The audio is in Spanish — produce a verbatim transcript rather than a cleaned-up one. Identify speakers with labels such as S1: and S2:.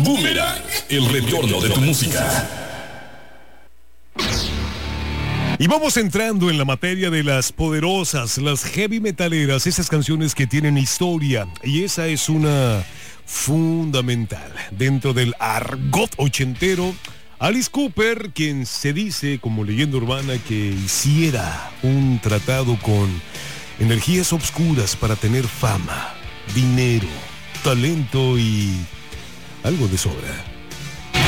S1: Boomerang, el retorno de tu música.
S2: Y vamos entrando en la materia de las poderosas, las heavy metaleras, esas canciones que tienen historia. Y esa es una fundamental dentro del argot ochentero. Alice Cooper, quien se dice como leyenda urbana que hiciera un tratado con energías obscuras para tener fama, dinero, talento y algo de sobra.